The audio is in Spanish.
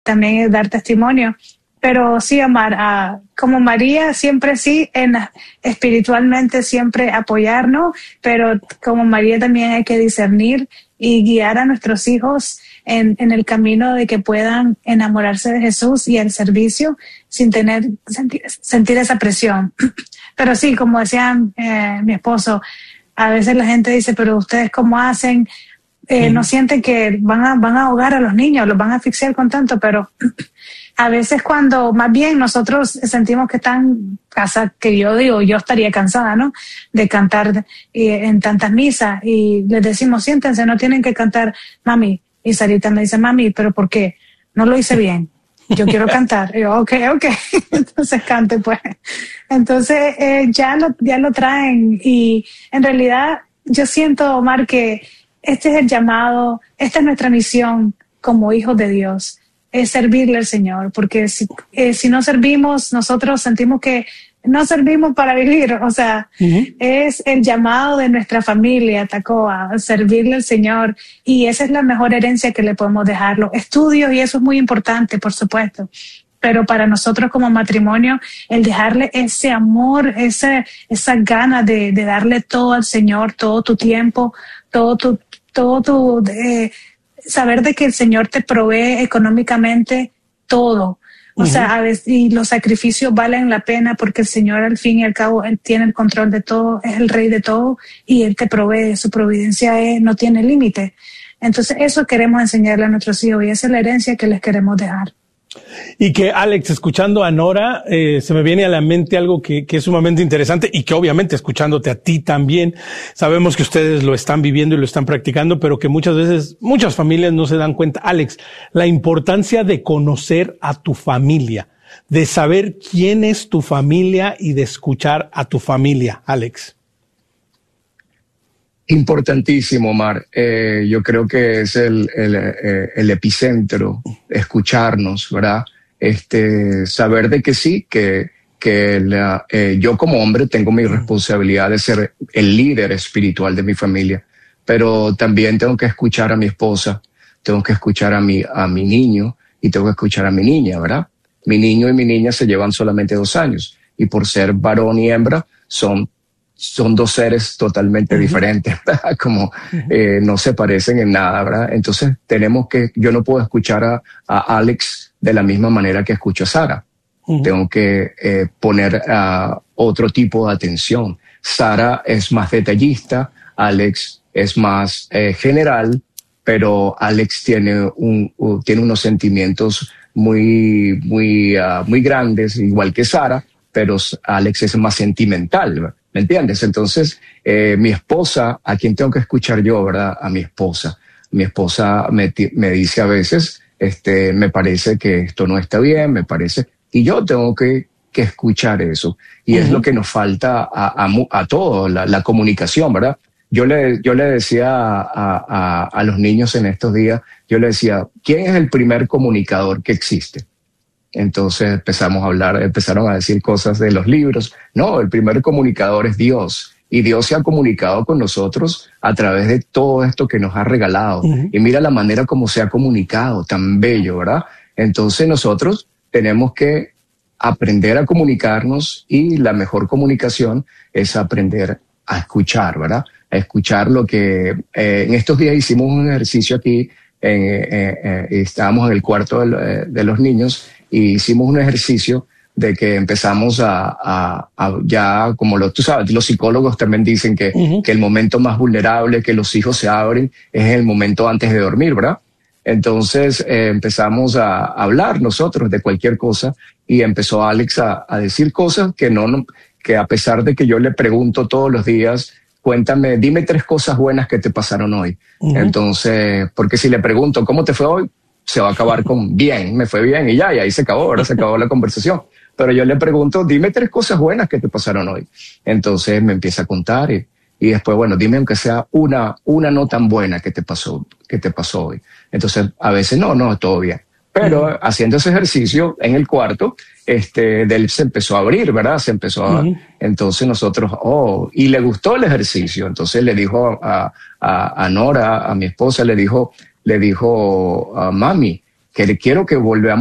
también es dar testimonio. Pero sí, Omar, como María, siempre sí, espiritualmente siempre apoyarnos, pero como María también hay que discernir y guiar a nuestros hijos en el camino de que puedan enamorarse de Jesús y el servicio sin sentir esa presión. Pero sí, como decía mi esposo, a veces la gente dice, pero ¿ustedes cómo hacen? No sienten que van a ahogar a los niños, los van a asfixiar con tanto, pero a veces cuando más bien nosotros sentimos que están cansados, que yo estaría cansada, ¿no? De cantar en tantas misas y les decimos, siéntense, no tienen que cantar, mami. Y Sarita me dice, mami, ¿pero por qué? No lo hice bien. Yo quiero cantar. Y yo, ok. Entonces cante, pues. Entonces ya lo traen y en realidad yo siento, Omar, que este es el llamado, esta es nuestra misión como hijos de Dios, es servirle al Señor, porque si no servimos, nosotros sentimos que no servimos para vivir, o sea, es el llamado de nuestra familia, Tacoa, servirle al Señor, y esa es la mejor herencia que le podemos dejar, los estudios, y eso es muy importante, por supuesto, pero para nosotros como matrimonio, el dejarle ese amor, esa gana de darle todo al Señor, todo tu tiempo, saber de que el Señor te provee económicamente todo. O sea, a veces, y los sacrificios valen la pena porque el Señor al fin y al cabo, Él tiene el control de todo, es el Rey de todo y Él te provee, su providencia no tiene límite. Entonces eso queremos enseñarle a nuestros hijos y esa es la herencia que les queremos dejar. Y que, Alex, escuchando a Nora, se me viene a la mente algo que es sumamente interesante y que obviamente escuchándote a ti también, sabemos que ustedes lo están viviendo y lo están practicando, pero que muchas veces, muchas familias no se dan cuenta. Alex, la importancia de conocer a tu familia, de saber quién es tu familia y de escuchar a tu familia, Alex. Importantísimo, Omar. Yo creo que es el epicentro, escucharnos, ¿verdad? Saber de que sí, que yo como hombre tengo mi responsabilidad de ser el líder espiritual de mi familia, pero también tengo que escuchar a mi esposa, tengo que escuchar a mi niño y tengo que escuchar a mi niña, ¿verdad? Mi niño y mi niña se llevan solamente 2 años y por ser varón y hembra son 2 seres totalmente diferentes, ¿verdad? Como no se parecen en nada, ¿verdad? Entonces yo no puedo escuchar a Alex de la misma manera que escucho a Sara. Tengo que poner otro tipo de atención. Sara es más detallista, Alex es más general, pero Alex tiene unos sentimientos muy grandes, igual que Sara, pero Alex es más sentimental, ¿me entiendes? Entonces, mi esposa, a quien tengo que escuchar yo, ¿verdad? A mi esposa. Mi esposa me dice a veces, me parece que esto no está bien, me parece, y yo tengo que escuchar eso. Y es lo que nos falta a todos, la comunicación, ¿verdad? Yo le decía a los niños en estos días, yo le decía, ¿quién es el primer comunicador que existe? Entonces empezaron a decir cosas de los libros. No, el primer comunicador es Dios. Y Dios se ha comunicado con nosotros a través de todo esto que nos ha regalado. Y mira la manera como se ha comunicado, tan bello, ¿verdad? Entonces nosotros tenemos que aprender a comunicarnos y la mejor comunicación es aprender a escuchar, ¿verdad? A escuchar lo que... en estos días hicimos un ejercicio aquí, estábamos en el cuarto de los niños y hicimos un ejercicio de que empezamos ya, como tú sabes, los psicólogos también dicen que el momento más vulnerable que los hijos se abren es el momento antes de dormir, ¿verdad? Entonces empezamos a hablar nosotros de cualquier cosa y empezó Alex a decir cosas que a pesar de que yo le pregunto todos los días, cuéntame, dime 3 cosas buenas que te pasaron hoy. Entonces, porque si le pregunto, ¿cómo te fue hoy? Se va a acabar con bien, me fue bien y ahí se acabó, ahora se acabó la conversación. Pero yo le pregunto, dime 3 cosas buenas que te pasaron hoy. Entonces me empieza a contar y después, bueno, dime aunque sea una no tan buena que te pasó hoy. Entonces a veces no, todo bien. Pero haciendo ese ejercicio en el cuarto, de él se empezó a abrir, ¿verdad? Se empezó a... Entonces nosotros, y le gustó el ejercicio. Entonces le dijo a Nora, a mi esposa, le dijo, mami, quiero que volvamos